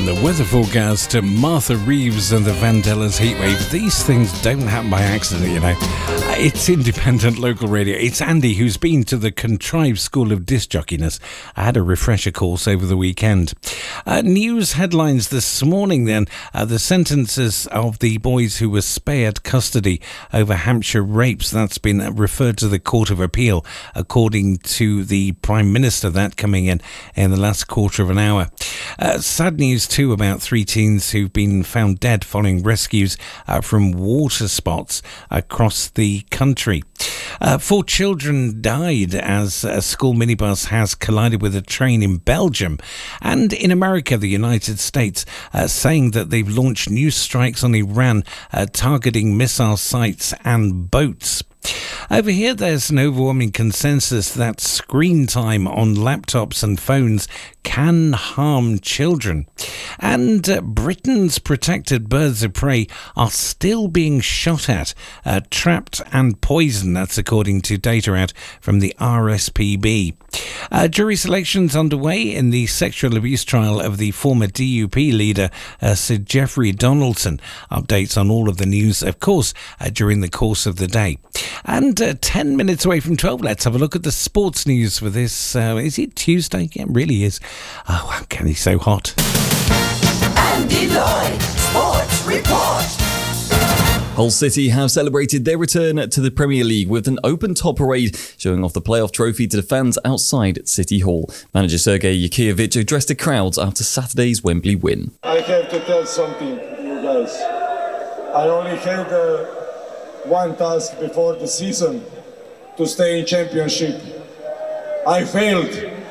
the weather forecast to Martha Reeves and the Vandellas Heatwave. These things don't happen by accident, you know. It's independent local radio. It's Andy, who's been to the contrived school of disc jockeyness. I had a refresher course over the weekend. News headlines this morning then. The sentences of the boys who were spared custody over Hampshire rapes, that's been referred to the Court of Appeal, according to the Prime Minister, that coming in the last quarter of an hour. Sad news too about 3 teens who've been found dead following rescues from water spots across the country. 4 children died as a school minibus has collided with a train in Belgium. And in America, the United States, saying that they've launched new strikes on Iran, targeting missile sites and boats. Over here, there's an overwhelming consensus that screen time on laptops and phones can harm children. And Britain's protected birds of prey are still being shot at, trapped and poisoned. That's according to data out from the RSPB. Jury selections underway in the sexual abuse trial of the former DUP leader, Sir Geoffrey Donaldson. Updates on all of the news, of course, during the course of the day. And 10 minutes away from 12, let's have a look at the sports news for this. Is it Tuesday? Yeah, it really is. Oh, how can he so hot? Andy Lloyd, Sports Report. Hull City have celebrated their return to the Premier League with an open top parade, showing off the playoff trophy to the fans outside City Hall. Manager Sergei Yakievich addressed the crowds after Saturday's Wembley win. I have to tell something, you guys. I only had one task before the season, to stay in Championship. I failed.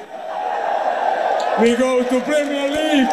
We go to Premier League.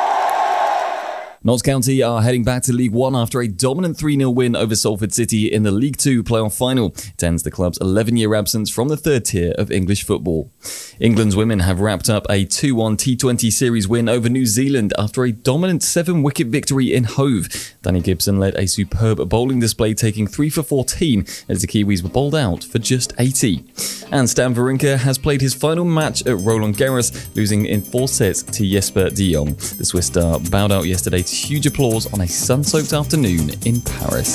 Notts County are heading back to League One after a dominant 3-0 win over Salford City in the League Two playoff final. It ends the club's 11-year absence from the third tier of English football. England's women have wrapped up a 2-1 T20 series win over New Zealand after a dominant 7-wicket victory in Hove. Danny Gibson led a superb bowling display, taking 3 for 14 as the Kiwis were bowled out for just 80. And Stan Wawrinka has played his final match at Roland Garros, losing in 4 sets to Jesper de Jong. The Swiss star bowed out yesterday to huge applause on a sun-soaked afternoon in Paris.